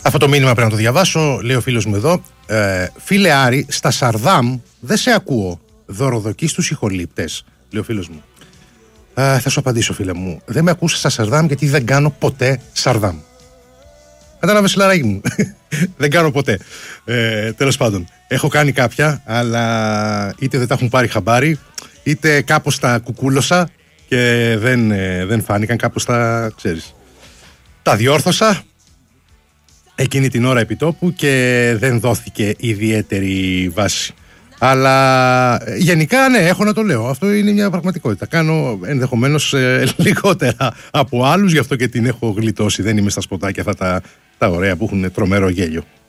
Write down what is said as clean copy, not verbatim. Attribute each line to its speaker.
Speaker 1: Αυτό το μήνυμα πρέπει να το διαβάσω. Λέει ο φίλος μου εδώ. Φίλε Άρη, στα Σαρδάμ δεν σε ακούω. Δωροδοκείς τους ηχολήπτες. Λέει ο φίλος μου. Θα σου απαντήσω, φίλε μου. Δεν με ακούς στα Σαρδάμ γιατί δεν κάνω ποτέ Σαρδάμ. Κατάλαβες, φιλαράκι μου. Δεν κάνω ποτέ. Τέλος πάντων. Έχω κάνει κάποια, αλλά είτε δεν τα έχουν πάρει χαμπάρι, είτε κάπως τα κουκούλωσα και δεν φάνηκαν, κάπως τα ξέρεις. Τα διόρθωσα εκείνη την ώρα επιτόπου και δεν δόθηκε ιδιαίτερη βάση. Αλλά γενικά ναι, έχω να το λέω. Αυτό είναι μια πραγματικότητα. Κάνω ενδεχομένως λιγότερα από άλλους, γι' αυτό και την έχω γλιτώσει. Δεν είμαι στα σποτάκια αυτά τα ωραία που έχουν τρομερό γέλιο.